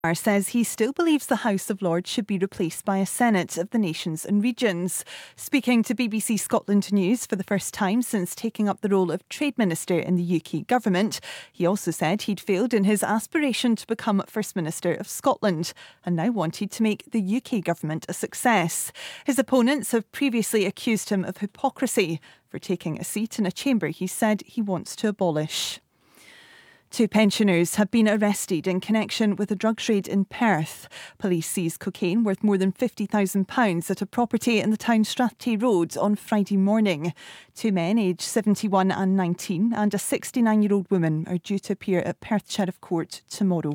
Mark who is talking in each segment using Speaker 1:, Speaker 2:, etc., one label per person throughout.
Speaker 1: says he still believes the House of Lords should be replaced by a Senate of the nations and regions. Speaking to BBC Scotland News for the first time since taking up the role of Trade Minister in the UK government, he also said he'd failed in his aspiration to become First Minister of Scotland and now wanted to make the UK government a success. His opponents have previously accused him of hypocrisy for taking a seat in a chamber he said he wants to abolish. 2 pensioners have been arrested in connection with a drug raid in Perth. Police seized cocaine worth more than £50,000 at a property in the town Strathty Road on Friday morning. 2 men aged 71 and 19 and a 69-year-old woman are due to appear at Perth Sheriff Court tomorrow.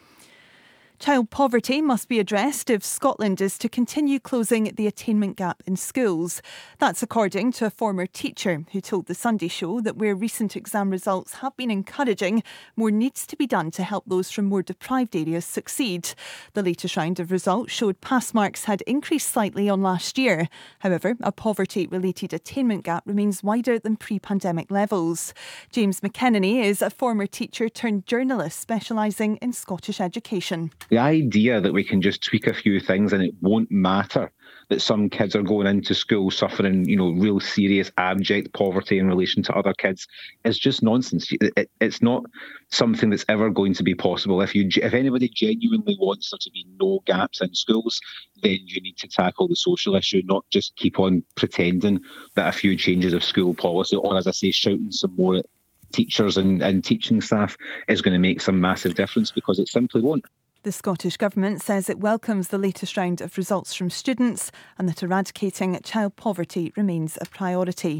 Speaker 1: Child poverty must be addressed if Scotland is to continue closing the attainment gap in schools. That's according to a former teacher who told The Sunday Show that where recent exam results have been encouraging, more needs to be done to help those from more deprived areas succeed. The latest round of results showed pass marks had increased slightly on last year. However, a poverty-related attainment gap remains wider than pre-pandemic levels. James McKennany is a former teacher turned journalist specialising in Scottish education.
Speaker 2: The idea that we can just tweak a few things and it won't matter that some kids are going into school suffering, real serious abject poverty in relation to other kids is just nonsense. It's not something that's ever going to be possible. If anybody genuinely wants there to be no gaps in schools, then you need to tackle the social issue, not just keep on pretending that a few changes of school policy or, as I say, shouting some more at teachers and teaching staff is going to make some massive difference, because it simply won't.
Speaker 1: The Scottish Government says it welcomes the latest round of results from students and that eradicating child poverty remains a priority.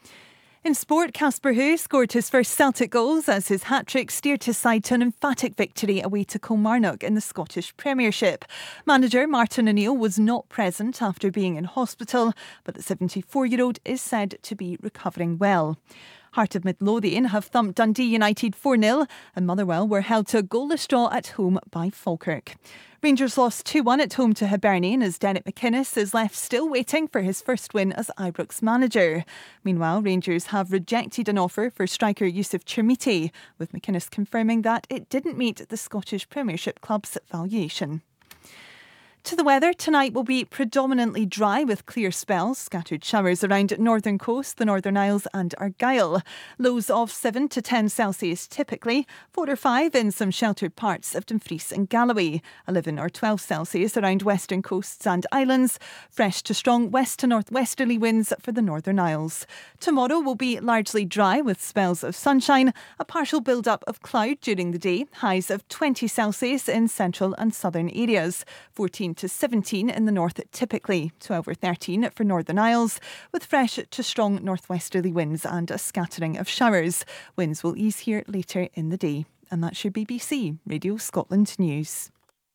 Speaker 1: In sport, Casper Hu scored his first Celtic goals as his hat-trick steered his side to an emphatic victory away to Kilmarnock in the Scottish Premiership. Manager Martin O'Neill was not present after being in hospital, but the 74-year-old is said to be recovering well. Heart of Midlothian have thumped Dundee United 4-0 and Motherwell were held to a goalless draw at home by Falkirk. Rangers lost 2-1 at home to Hibernian as Derek McInnes is left still waiting for his first win as Ibrox manager. Meanwhile, Rangers have rejected an offer for striker Yusuf Chermiti, with McInnes confirming that it didn't meet the Scottish Premiership club's valuation. To the weather, tonight will be predominantly dry with clear spells, scattered showers around northern coast, the Northern Isles and Argyll. Lows of 7 to 10 Celsius typically, 4 or 5 in some sheltered parts of Dumfries and Galloway, 11 or 12 Celsius around western coasts and islands, fresh to strong west to northwesterly winds for the Northern Isles. Tomorrow will be largely dry with spells of sunshine, a partial build-up of cloud during the day, highs of 20 Celsius in central and southern areas, 14 to 17 in the north typically, 12 or 13 for Northern Isles, with fresh to strong northwesterly winds and a scattering of showers. Winds will ease here later in the day. And that's your BBC Radio Scotland News.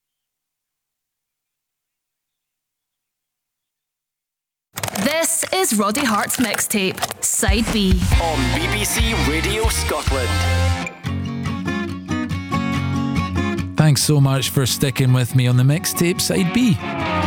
Speaker 3: This is Roddy Hart's mixtape, Side B.
Speaker 4: On BBC Radio Scotland.
Speaker 5: Thanks so much for sticking with me on the mixtape Side B.